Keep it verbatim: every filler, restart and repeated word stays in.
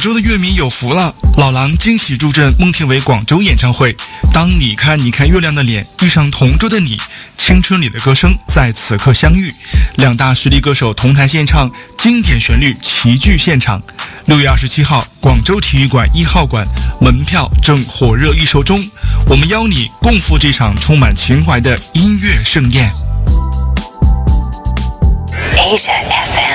州的乐迷有福了，老狼惊喜助阵孟庭苇广州演唱会。当你看你看月亮的脸遇上同桌的你，青春里的歌声在此刻相遇。两大实力歌手同台献唱，经典旋律齐聚现场。六月二十七号，广州体育馆一号馆门票正火热预售中，我们邀你共赴这场充满情怀的音乐盛宴。Asia F M。